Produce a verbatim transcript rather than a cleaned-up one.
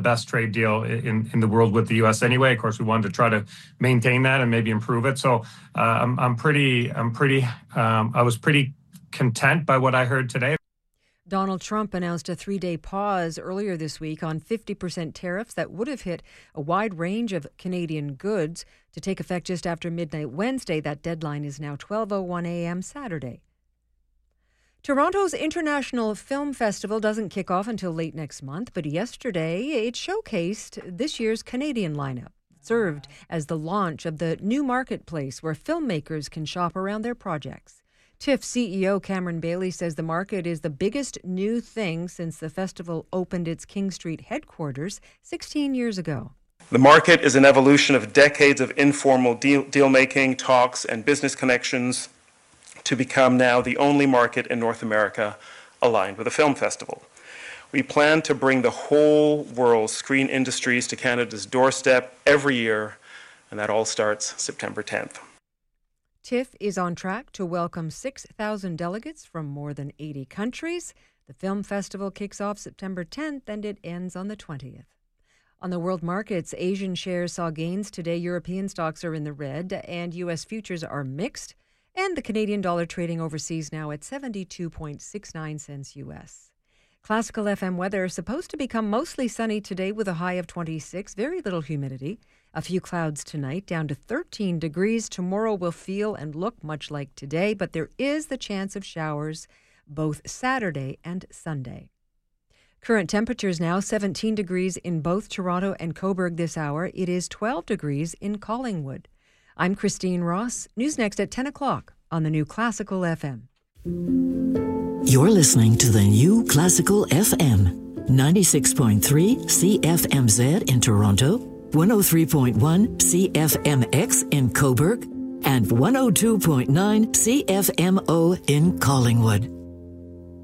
best trade deal in, in the world with the U S anyway. Of course, we wanted to try to maintain that and maybe improve it. So uh, I'm, I'm pretty, I'm pretty, um, I was pretty content by what I heard today. Donald Trump announced a three-day pause earlier this week on fifty percent tariffs that would have hit a wide range of Canadian goods to take effect just after midnight Wednesday. That deadline is now twelve oh one a.m. Saturday. Toronto's International Film Festival doesn't kick off until late next month, but yesterday it showcased this year's Canadian lineup. It served as the launch of the new marketplace where filmmakers can shop around their projects. TIFF C E O Cameron Bailey says the market is the biggest new thing since the festival opened its King Street headquarters sixteen years ago. The market is an evolution of decades of informal deal, deal-making, talks, and business connections to become now the only market in North America aligned with a film festival. We plan to bring the whole world's screen industries to Canada's doorstep every year, and that all starts September tenth. TIFF is on track to welcome six thousand delegates from more than eighty countries. The film festival kicks off September tenth and it ends on the twentieth. On the world markets, Asian shares saw gains today. European stocks are in the red and U S futures are mixed. And the Canadian dollar trading overseas now at seventy-two point six nine cents U S. Classical F M weather supposed to become mostly sunny today with a high of twenty-six, very little humidity. A few clouds tonight, down to thirteen degrees. Tomorrow will feel and look much like today, but there is the chance of showers both Saturday and Sunday. Current temperatures now seventeen degrees in both Toronto and Cobourg this hour. It is twelve degrees in Collingwood. I'm Christine Ross. News next at ten o'clock on the new Classical F M. You're listening to the new Classical F M, ninety-six point three C F M Z in Toronto, one oh three point one C F M X in Cobourg, and one oh two point nine C F M O in Collingwood.